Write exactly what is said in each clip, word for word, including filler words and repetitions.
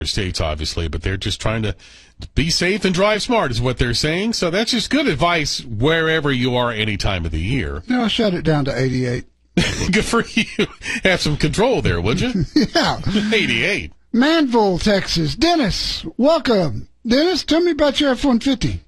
states, obviously, but they're just trying to be safe and drive smart is what they're saying. So that's just good advice wherever you are any time of the year. No, shut it down to eighty-eight. Good for you. Have some control there, would you? Yeah. eighty-eight. Manville, Texas. Dennis, welcome. Dennis, tell me about your F one fifty.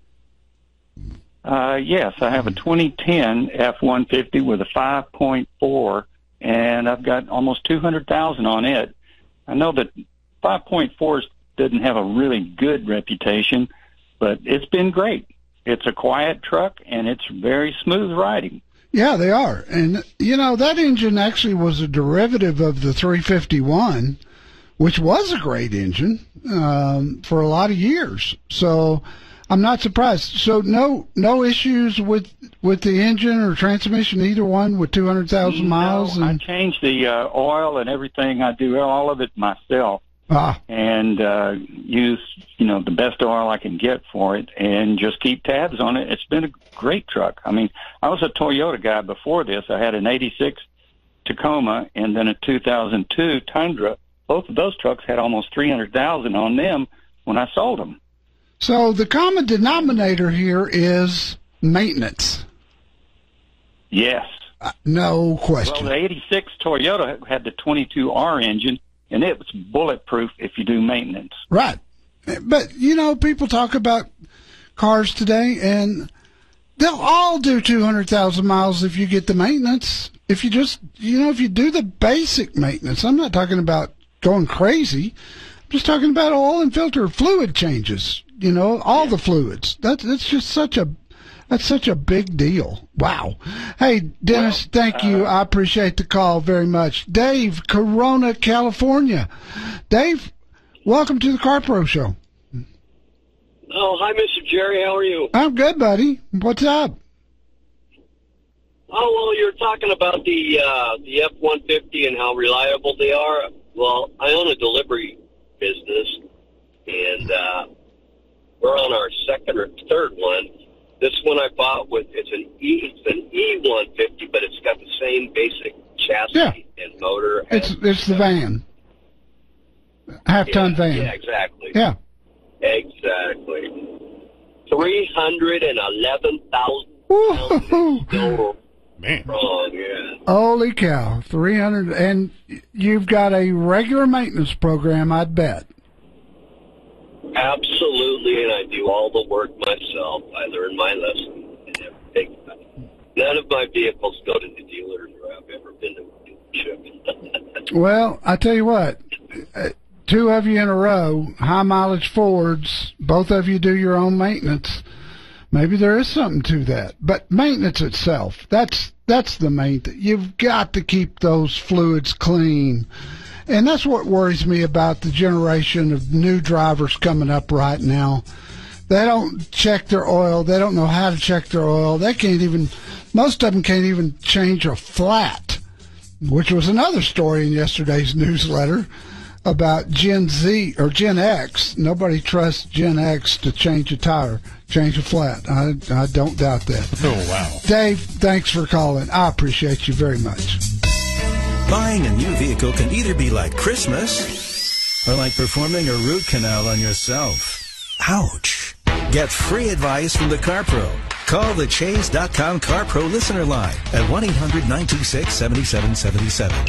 Uh, yes, I have a twenty ten F one fifty with a five point four, and I've got almost two hundred thousand on it. I know that five point fours doesn't have a really good reputation, but it's been great. It's a quiet truck, and it's very smooth riding. Yeah, they are. And, you know, that engine actually was a derivative of the three fifty-one, which was a great engine um, for a lot of years. So I'm not surprised. So no no issues with with the engine or transmission, either one, with two hundred thousand miles? No, and... I changed the uh, oil and everything. I do all of it myself. Ah. And uh, use, you know, the best oil I can get for it and just keep tabs on it. It's been a great truck. I mean, I was a Toyota guy before this. I had an eighty-six Tacoma and then a two thousand two Tundra. Both of those trucks had almost three hundred thousand on them when I sold them. So the common denominator here is maintenance. Yes. Uh, no question. Well, the eighty-six Toyota had the twenty-two R engine, and it was bulletproof if you do maintenance. Right. But, you know, people talk about cars today, and they'll all do two hundred thousand miles if you get the maintenance. If you just, you know, if you do the basic maintenance. I'm not talking about going crazy. I'm just talking about oil and filter fluid changes, you know, all yeah. the fluids. That's, that's just such a, that's such a big deal. Wow. Hey, Dennis, well, thank you. Uh, I appreciate the call very much. Dave, Corona, California. Dave, welcome to the Car Pro Show. Oh, hi, Mister Jerry. How are you? I'm good, buddy. What's up? Oh, well, you're talking about the uh, the F one fifty and how reliable they are. Well, I own a delivery business, and uh, we're on our second or third one. This one I bought with, it's an E, it's an E one fifty, but it's got the same basic chassis yeah. and motor. It's and, it's the van, half ton yeah, van. Yeah, exactly. Yeah, exactly. Three hundred and eleven thousand pounds. Man, oh yeah. Holy cow! Three hundred, and you've got a regular maintenance program, I'd bet. Absolutely, and I do all the work myself. I learned my lesson and everything. None of my vehicles go to the dealers or I've ever been to a dealership. Well, I tell you what, two of you in a row, high mileage Fords, both of you do your own maintenance. Maybe there is something to that. But maintenance itself, that's that's the main thing. You've got to keep those fluids clean. And that's what worries me about the generation of new drivers coming up right now. They don't check their oil. They don't know how to check their oil. They can't even, most of them can't even change a flat, which was another story in yesterday's newsletter about Gen Z or Gen X. Nobody trusts Gen X to change a tire, change a flat. I, I don't doubt that. Oh, wow. Dave, thanks for calling. I appreciate you very much. Buying a new vehicle can either be like Christmas or like performing a root canal on yourself. Ouch. Get free advice from the Car Pro. Call the Chase dot com Car Pro listener line at one eight hundred nine two six seven seven seven seven.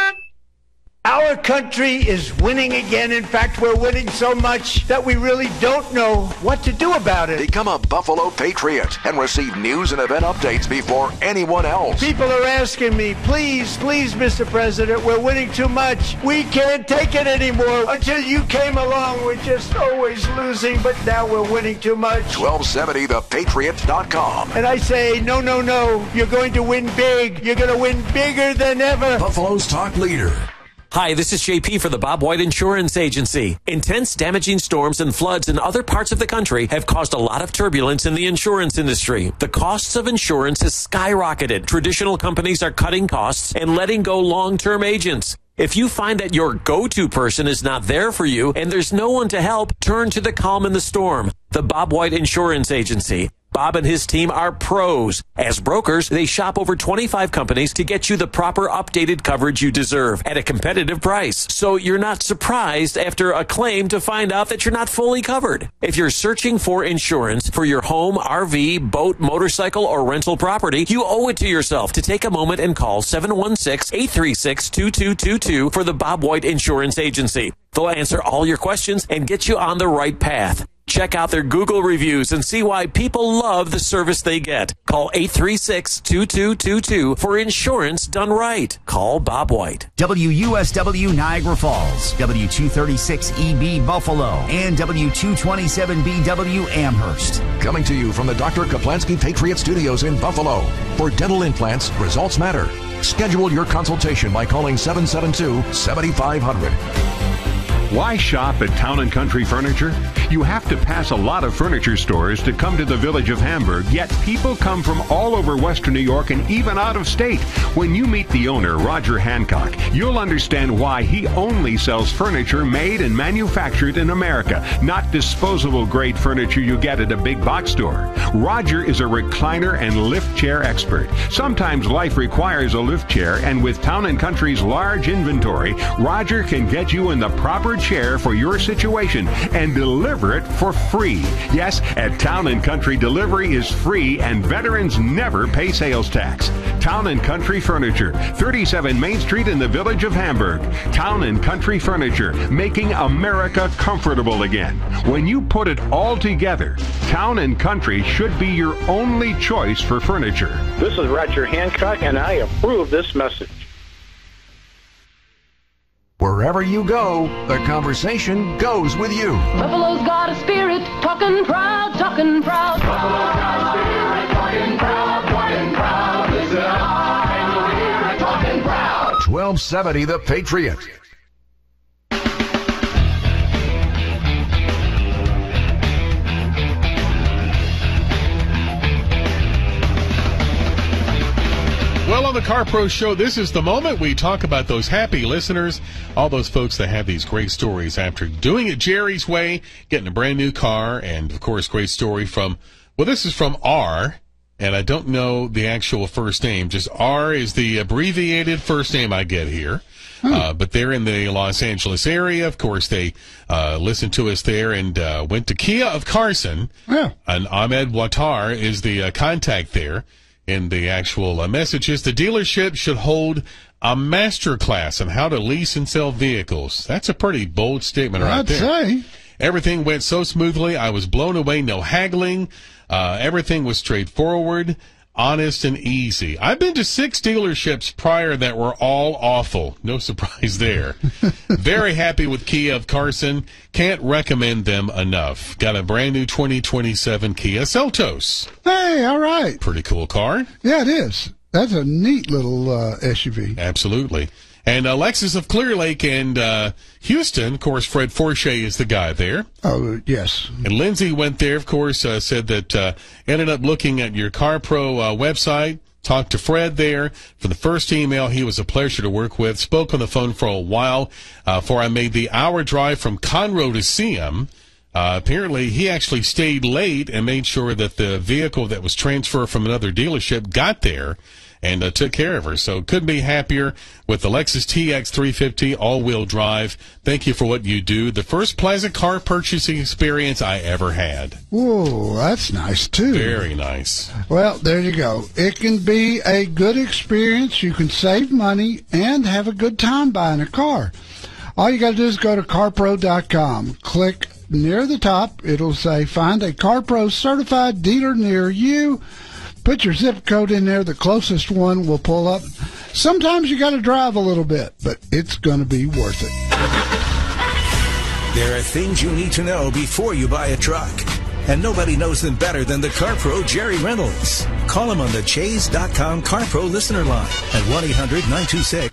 Our country is winning again. In fact, we're winning so much that we really don't know what to do about it. Become a Buffalo Patriot and receive news and event updates before anyone else. People are asking me, please, please, Mister President, we're winning too much. We can't take it anymore. Until you came along, we're just always losing, but now we're winning too much. twelve seventy the patriot dot com. And I say, no, no, no, you're going to win big. You're going to win bigger than ever. Buffalo's talk leader. Hi, this is J P for the Bob White Insurance Agency. Intense damaging storms and floods in other parts of the country have caused a lot of turbulence in the insurance industry. The costs of insurance has skyrocketed. Traditional companies are cutting costs and letting go long-term agents. If you find that your go-to person is not there for you and there's no one to help, turn to the calm in the storm. The Bob White Insurance Agency. Bob and his team are pros. As brokers, they shop over twenty-five companies to get you the proper updated coverage you deserve at a competitive price. So you're not surprised after a claim to find out that you're not fully covered. If you're searching for insurance for your home, R V, boat, motorcycle, or rental property, you owe it to yourself to take a moment and call seven one six, eight three six, two two two two for the Bob White Insurance Agency. They'll answer all your questions and get you on the right path. Check out their Google reviews and see why people love the service they get. Call eight three six, two two two two for insurance done right. Call Bob White. W U S W Niagara Falls, W two thirty-six E B Buffalo, and W two twenty-seven B W Amherst. Coming to you from the Doctor Kaplansky Patriot Studios in Buffalo. For dental implants, results matter. Schedule your consultation by calling seven seven two, seven five zero zero. Why shop at Town and Country Furniture? You have to pass a lot of furniture stores to come to the village of Hamburg, yet people come from all over Western New York and even out of state. When you meet the owner, Roger Hancock, you'll understand why he only sells furniture made and manufactured in America, not disposable grade furniture you get at a big box store. Roger is a recliner and lift chair expert. Sometimes life requires a lift chair, and with Town and Country's large inventory, Roger can get you in the proper chair for your situation and deliver it for free. Yes, at Town and Country, delivery is free and veterans never pay sales tax. Town and Country Furniture, thirty-seven Main Street in the village of Hamburg. Town and Country Furniture, making America comfortable again. When you put it all together, Town and Country should be your only choice for furniture. This is Roger Hancock, and I approve this message. Wherever you go, the conversation goes with you. Buffalo's got a spirit, talking proud, talking proud. Buffalo's got a spirit, talking proud, talking proud. Listen up, and you'll hear it, talking proud. twelve seventy The Patriot. Well, on the Car Pro Show, this is the moment we talk about those happy listeners, all those folks that have these great stories after doing it Jerry's way, getting a brand new car, and, of course, great story from, well, this is from R, and I don't know the actual first name, just R is the abbreviated first name I get here. Hmm. Uh, but they're in the Los Angeles area. Of course, they uh, listened to us there and uh, went to Kia of Carson. Yeah. And Ahmed Watar is the uh, contact there. In the actual uh, messages, the dealership should hold a master class on how to lease and sell vehicles. That's a pretty bold statement right I'd there. I'd say. Everything went so smoothly. I was blown away. No haggling. Uh, everything was straightforward, honest, and easy. I've been to six dealerships prior that were all awful. No surprise there. Very happy with Kia of Carson. Can't recommend them enough. Got a brand new twenty twenty-seven Kia Seltos. Hey, all right. Pretty cool car. Yeah, it is. That's a neat little uh, S U V. Absolutely. And uh, Lexus of Clear Lake and uh, Houston, of course, Fred Forshey is the guy there. Oh, yes. And Lindsay went there, of course, uh, said that uh, ended up looking at your CarPro uh, website, talked to Fred there. For the first email, he was a pleasure to work with. Spoke on the phone for a while uh, before I made the hour drive from Conroe to see him. Uh, apparently, he actually stayed late and made sure that the vehicle that was transferred from another dealership got there and uh, took care of her. So couldn't be happier with the Lexus T X three fifty all-wheel drive. Thank you for what you do. The first pleasant car purchasing experience I ever had. Whoa, that's nice, too. Very nice. Well, there you go. It can be a good experience. You can save money and have a good time buying a car. All you got to do is go to car pro dot com. Click near the top. It'll say, find a CarPro certified dealer near you. Put your zip code in there. The closest one will pull up. Sometimes you got to drive a little bit, but it's going to be worth it. There are things you need to know before you buy a truck. And nobody knows them better than the CarPro Jerry Reynolds. Call him on the Chase dot com CarPro listener line at one eight hundred nine two six.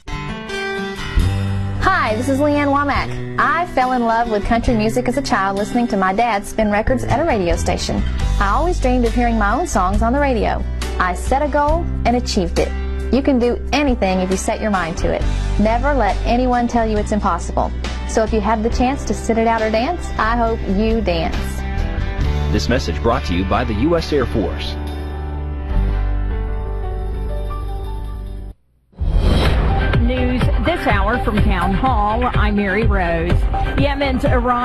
Hi, this is Leanne Womack. I fell in love with country music as a child listening to my dad spin records at a radio station. I always dreamed of hearing my own songs on the radio. I set a goal and achieved it. You can do anything if you set your mind to it. Never let anyone tell you it's impossible. So if you have the chance to sit it out or dance, I hope you dance. This message brought to you by the U S Air Force. News this hour from Town Hall. I'm Mary Rose. Yemen's Iran